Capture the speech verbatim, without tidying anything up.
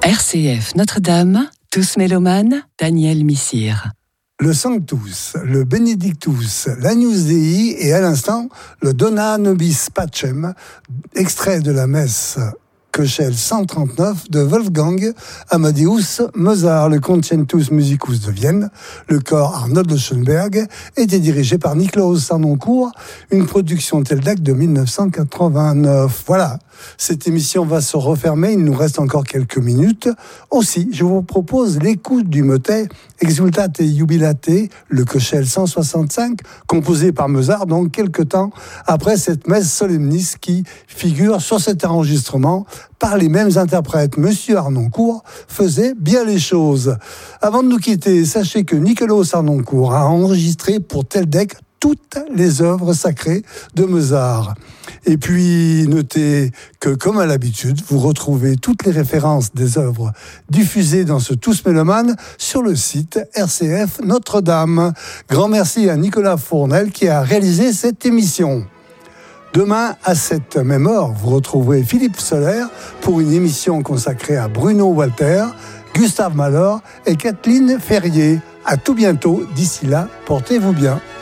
R C F Notre-Dame, tous mélomanes, Daniel Missire. Le Sanctus, le Benedictus, l'Agnus Dei et à l'instant le Dona Nobis Pacem, extrait de la messe Köchel cent trente-neuf de Wolfgang Amadeus Mozart. Le Concertus Musicus de Vienne, le chœur Arnold de Schoenberg, était dirigé par Niklaus Harnoncourt, une production Teldec de dix-neuf cent quatre-vingt-neuf. Voilà, cette émission va se refermer, il nous reste encore quelques minutes. Aussi, je vous propose l'écoute du motet Exultate Jubilate, le Köchel cent soixante-cinq, composé par Mozart, donc quelques temps après cette messe solemnis qui figure sur cet enregistrement par les mêmes interprètes. Monsieur Harnoncourt faisait bien les choses. Avant de nous quitter, sachez que Niklaus Harnoncourt a enregistré pour Teldec toutes les œuvres sacrées de Mozart. Et puis, notez que, comme à l'habitude, vous retrouvez toutes les références des œuvres diffusées dans ce Tous Mélomanes sur le site R C F Notre-Dame. Grand merci à Nicolas Fournel qui a réalisé cette émission. Demain, à cette même heure, vous retrouverez Philippe Soler pour une émission consacrée à Bruno Walter, Gustave Mahler et Kathleen Ferrier. À tout bientôt. D'ici là, portez-vous bien.